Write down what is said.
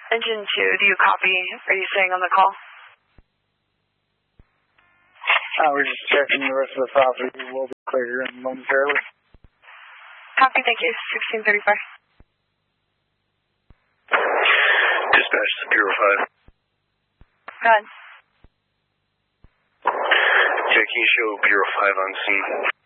Engine 2, do you copy? Are you staying on the call? We're just checking the rest of the property. We'll be clear momentarily. Copy, thank you. 1635. Dispatch to Bureau 5. Go ahead. Yeah, can you show Bureau 5 on scene?